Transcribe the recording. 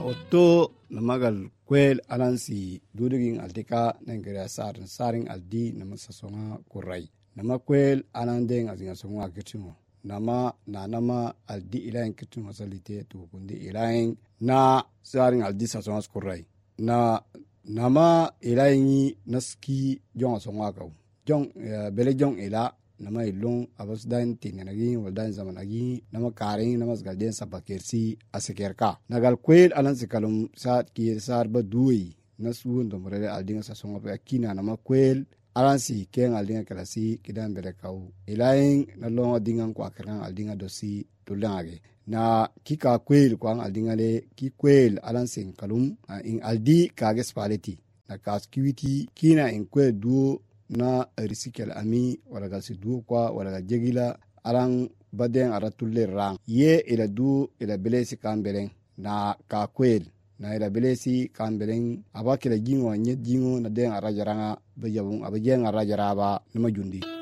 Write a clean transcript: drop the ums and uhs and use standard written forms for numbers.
oto na magal kwel alansi dudugin altika nengere sarin aldi na masasonga kurai nama kwel anandeng azinga songa kitimo nama aldi ilayen kitimo salite to kundi ilayen na sarin aldi sasonga kurai na nama ilayen naski jonga songa kaw jong bele jong ila nama ilong abas dan tinganagi waldan zamanagi nama karing nama sgalden sabakersi asekerka nagal kwel alan sikalum saat ki sarba duyi nasun do murele aldinga sasonga pe akina nama kwel alan si ken aldinga kalasi kidan bere kaw ilayin na longa dingan kwa kan aldinga dosi tulangage na kika kwel kwa aldinga le ki kwel alan sin kalum in aldi kage spaleti na kaskiwiti kina in kwel duo na risikel ami wala ga sidu kwa wala ga jegila alang baden aratulle rang ye ila du ila belesi kambeleng na ka kwel na ila belesi kambeleng abakela jingo nye jingo na den arajaranga bejabung abajeng arajaraba numa jundi